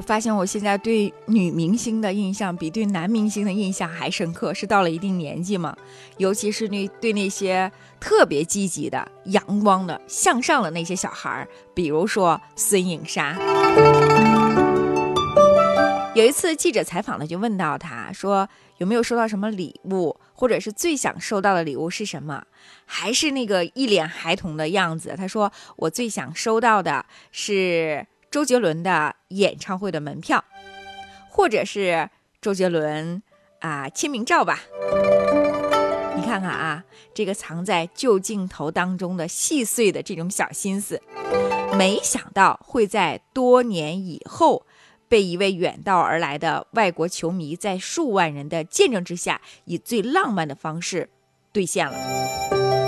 发现我现在对女明星的印象比对男明星的印象还深刻，是到了一定年纪嘛，尤其是对那些特别积极的、阳光的、向上的那些小孩，比如说孙颖莎。有一次记者采访呢，就问到他说有没有收到什么礼物，或者是最想收到的礼物是什么，还是那个一脸孩童的样子。他说我最想收到的是周杰伦的演唱会的门票，或者是周杰伦签名照吧。你看看啊，这个藏在旧镜头当中的细碎的这种小心思，没想到会在多年以后被一位远道而来的外国球迷在数万人的见证之下，以最浪漫的方式兑现了。